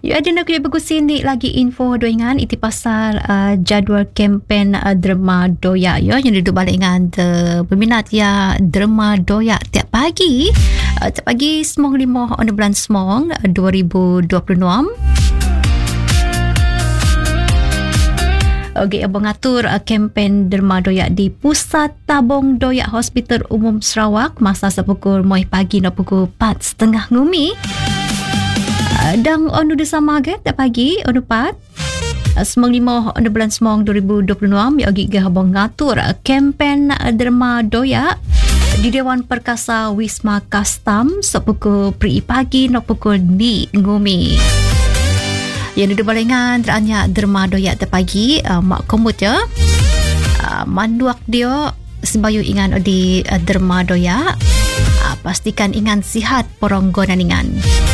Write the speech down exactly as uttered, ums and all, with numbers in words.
Ya, ada nak bagus ini lagi info doingan iti pasal uh, jadual kempen uh, Derma Doyak ya yang duduk balik dengan uh, berminat ya Derma Doyak tiap pagi uh, tiap pagi semong lima on bulan semong uh, dua ribu dua puluh enam. Okey, abang atur uh, kempen Derma Doyak di Pusat Tabung Doyak Hospital Umum Sarawak masa sepukul moi pagi nak pukul empat setengah ngumi. Dan onu bersama ke tak pagi onu pat semong lima on bulan semong dua ribu dua puluh enam ya gi abang ngatur kempen Derma Doyak di Dewan Perkasa Wisma Kastam sepukul pri pagi nak pukul ni ngumi. Yang duduk balengan teranya Derma Doyak tak pagi uh, mak komut ya uh, manduak dia sembayu ingan di uh, Derma Doyak uh, pastikan ingan sihat poronggonan ingan.